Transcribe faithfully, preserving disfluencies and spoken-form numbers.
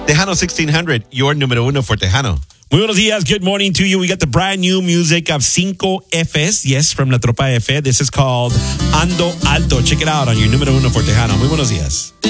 Tejano sixteen hundred, your número uno for Tejano. Muy buenos días. Good morning to you. We got the brand new music of Cinco Fs. Yes, from La Tropa F. This is called Ando Alto. Check it out on your número uno for Tejano. Muy buenos días.